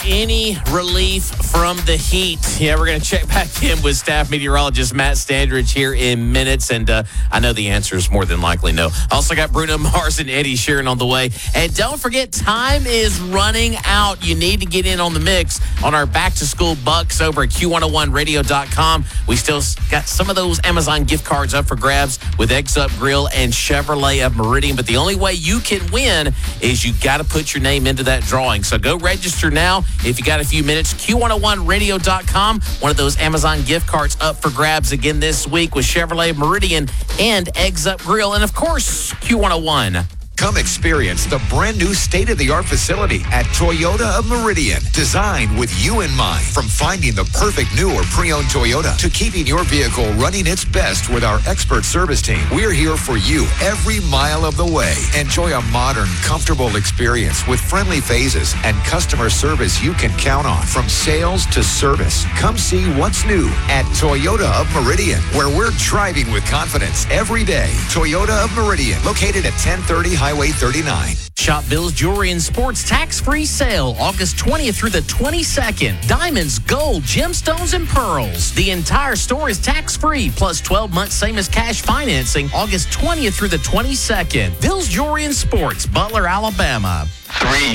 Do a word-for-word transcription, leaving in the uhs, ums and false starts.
Any relief from the heat? Yeah, we're going to check back in with staff meteorologist Matt Standridge here in minutes, and uh, I know the answer is more than likely no. Also got Bruno Mars and Eddie Sheeran on the way. And don't forget, time is running out. You need to get in on the mix on our back-to-school bucks over at Q one oh one radio dot com. We still got some of those Amazon gift cards up for grabs with Eggs Up Grill and Chevrolet of Meridian, but the only way you can win is you got to put your name into that drawing. So go register now. If you got a few minutes, Q one oh one radio dot com. One of those Amazon gift cards up for grabs again this week with Chevrolet Meridian and Eggs Up Grill. And, of course, Q one oh one. Come experience the brand new state-of-the-art facility at Toyota of Meridian. Designed with you in mind. From finding the perfect new or pre-owned Toyota to keeping your vehicle running its best with our expert service team. We're here for you every mile of the way. Enjoy a modern, comfortable experience with friendly phases and customer service you can count on. From sales to service, come see what's new at Toyota of Meridian, where we're driving with confidence every day. Toyota of Meridian, located at ten thirty Highway thirty-nine. Shop Bill's Jewelry and Sports tax-free sale August twentieth through the twenty-second. Diamonds, gold, gemstones, and pearls. The entire store is tax-free, plus twelve months same as cash financing August twentieth through the twenty-second. Bill's Jewelry and Sports, Butler, Alabama. Three.